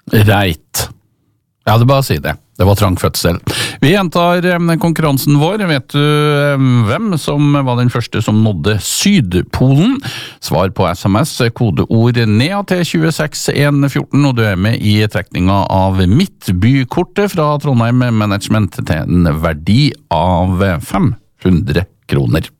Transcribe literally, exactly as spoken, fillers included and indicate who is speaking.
Speaker 1: Reit. Ja, det er bare å si det. Det var trang fødsel. Vi gjentar konkurransen vår. Vet du hvem som var den første som nådde Sydpolen? Svar på sms, kodeord NEA til to seks en ett fire, og du er med i trekninga av Midtbykortet fra Trondheim Management til en verdi av fem hundre kroner.